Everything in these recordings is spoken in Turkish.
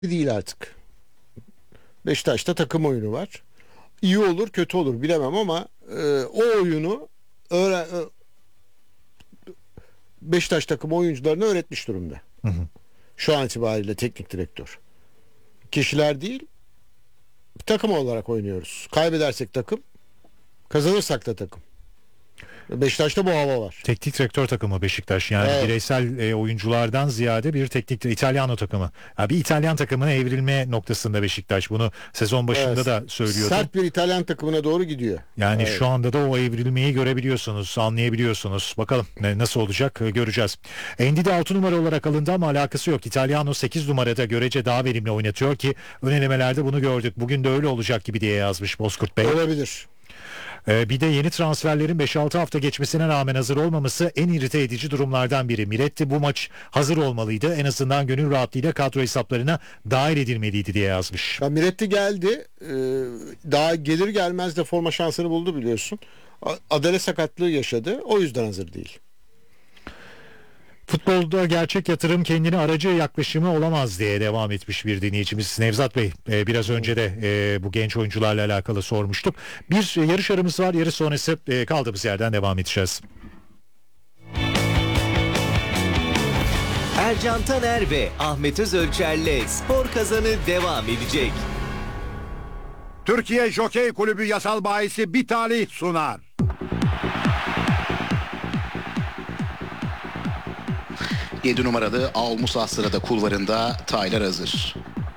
değil artık. Beşiktaş'ta takım oyunu var. İyi olur, kötü olur bilemem ama o oyunu Beşiktaş takım oyuncularına öğretmiş durumda. Hı hı. Şu an itibariyle teknik direktör. Kişiler değil, takım olarak oynuyoruz. Kaybedersek takım, kazanırsak da takım. Beşiktaş'ta bu hava var. Teknik direktör takımı Beşiktaş, yani Evet. bireysel oyunculardan ziyade bir teknik İtalyan takımı. Ya bir İtalyan takımına evrilme noktasında Beşiktaş, bunu sezon başında Evet. da söylüyordu. Sert bir İtalyan takımına doğru gidiyor. Yani Evet. şu anda da o evrilmeyi görebiliyorsunuz, anlayabiliyorsunuz. Bakalım nasıl olacak, göreceğiz. Ndidi 6 numara olarak alındı ama alakası yok. İtalyano 8 numarada görece daha verimli oynatıyor ki ön elemelerde bunu gördük. Bugün de öyle olacak gibi diye yazmış Bozkurt Bey. Olabilir. Bir de yeni transferlerin 5-6 hafta geçmesine rağmen hazır olmaması en irite edici durumlardan biri. Miretti bu maç hazır olmalıydı. En azından gönül rahatlığıyla kadro hesaplarına dahil edilmeliydi diye yazmış. Ya Miretti geldi. Daha gelir gelmez de forma şansını buldu biliyorsun. Adale sakatlığı yaşadı. O yüzden hazır değil. Futbolda gerçek yatırım kendini aracı yaklaşımı olamaz diye devam etmiş bir dinleyicimiz Nevzat Bey. Biraz önce de bu genç oyuncularla alakalı sormuştuk. Bir yarış aramız var. Yarış sonrası kaldığımız yerden devam edeceğiz. Ercan Taner ve Ahmet Özölçer'le Spor Kazanı devam edecek. Türkiye Jokey Kulübü yasal bahisi Bitali sunar. Yedi numaralı Al Musa sırada kulvarında, taylar hazır.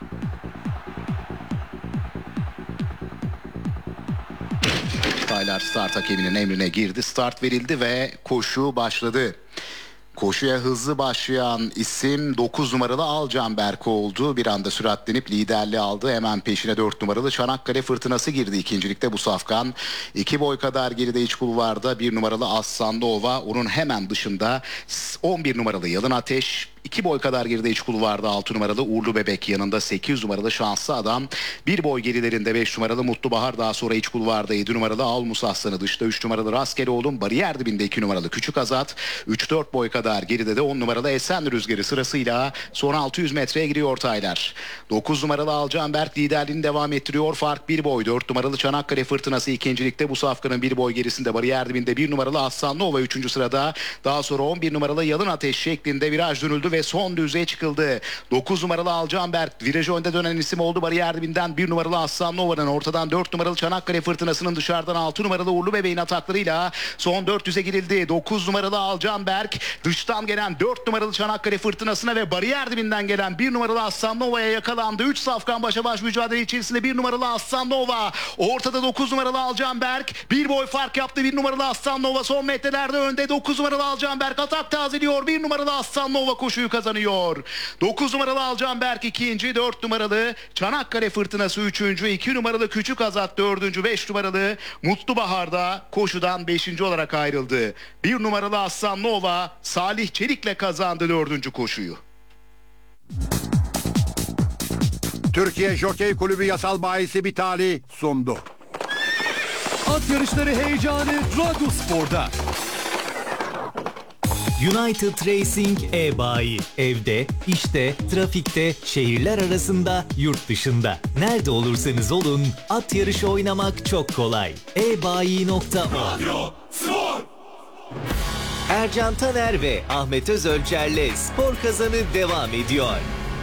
Taylar start hakeminin emrine girdi. Start verildi ve koşu başladı. Koşuya hızlı başlayan isim 9 numaralı Alcan Berko oldu. Bir anda süratlenip liderliği aldı. Hemen peşine 4 numaralı Çanakkale Fırtınası girdi ikincilikte bu safkan. 2 boy kadar geride iç kulvarda 1 numaralı Aslanlıova. Onun hemen dışında 11 numaralı Yalın Ateş. 2 boy kadar geride iç kulvarda 6 numaralı Uğurlu Bebek, yanında 8 numaralı Şanslı Adam. 1 boy gerilerinde 5 numaralı Mutlu Bahar, daha sonra iç kulvarda 7 numaralı Almus Aslanı, dışta 3 numaralı Rastgele Oğlum, bariyer dibinde 2 numaralı Küçük Azat. 3-4 boy kadar geride de 10 numaralı Esen Rüzgarı sırasıyla son 600 metreye giriyor taylar. 9 numaralı Alcanberk liderliğini devam ettiriyor. Fark 1 boy. 4 numaralı Çanakkale Fırtınası ikincilikte bu safkanın 1 boy gerisinde, bariyer dibinde 1 numaralı Aslanlıova 3. sırada. Daha sonra 11 numaralı Yalın Ateş şeklinde viraj dönüldü ve son düzlüğe çıkıldı. 9 numaralı Alcanberk virajı önde dönen isim oldu. Bariyer dibinden 1 numaralı Aslanlıova'nın, ortadan 4 numaralı Çanakkale Fırtınası'nın, dışarıdan 6 numaralı Uğurlu Bebeğin ataklarıyla son 400'e girildi. 9 numaralı Alcanberk dıştan gelen 4 numaralı Çanakkale Fırtınası'na ve bariyer dibinden gelen 1 numaralı Aslanlıova'ya yakalandı. 3 safkan başa baş mücadele içerisinde 1 numaralı Aslanlıova. Ortada 9 numaralı Alcanberk. 1 boy fark yaptı 1 numaralı Aslanlıova. Son metrelerde önde 9 numaralı Alcanberk atak tazeliyor. 1 numaralı Aslanlıova koşuyu kazanıyor. 9 numaralı Alcanberk ikinci, 4 numaralı Çanakkale Fırtınası üçüncü, 2 numaralı Küçük Azat dördüncü, 5 numaralı Mutlu Bahar'da koşudan 5. olarak ayrıldı. 1 numaralı Aslanlıova Salih Çelik'le kazandı 4. koşuyu. Türkiye Jokey Kulübü yasal bahisi Bitali sundu. At yarışları heyecanı Radyo Spor'da. United Racing e-bayi. Evde, işte, trafikte, şehirler arasında, yurt dışında. Nerede olursanız olun, at yarışı oynamak çok kolay. ebayi.org. Ercan Taner ve Ahmet Özölçer'le Spor Kazanı devam ediyor.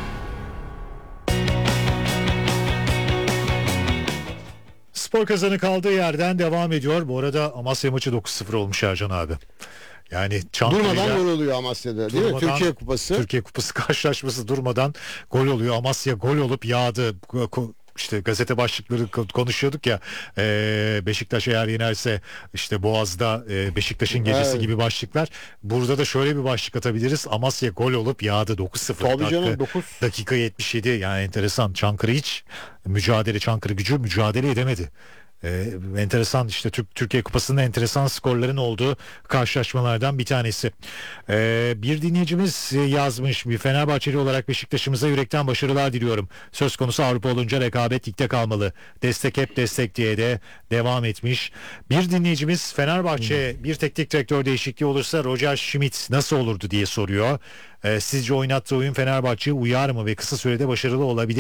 Spor Kazanı kaldığı yerden devam ediyor. Bu arada Amasya maçı 9-0 olmuş Ercan abi. Yani Durmadan gol oluyor Amasya'da değil mi? Türkiye Kupası. Türkiye Kupası karşılaşması durmadan gol oluyor. Amasya gol olup yağdı. İşte gazete başlıkları konuşuyorduk ya, Beşiktaş eğer yenerse işte Boğaz'da Beşiktaş'ın gecesi gibi başlıklar. Burada da şöyle bir başlık atabiliriz: Amasya gol olup yağdı 9-0. Tabii canım, 9. Dakika 77, yani enteresan. Çankırı hiç Çankırı Gücü mücadele edemedi. Enteresan, işte Türkiye Kupası'nda enteresan skorların olduğu karşılaşmalardan bir tanesi. Bir dinleyicimiz yazmış: bir Fenerbahçeli olarak Beşiktaş'ımıza yürekten başarılar diliyorum. Söz konusu Avrupa olunca rekabet ligde kalmalı. Destek hep destek diye de devam etmiş. Bir dinleyicimiz Fenerbahçe bir teknik direktör değişikliği olursa Roger Schmidt nasıl olurdu diye soruyor. Sizce oynattığı oyun Fenerbahçe'ye uyar mı ve kısa sürede başarılı olabilir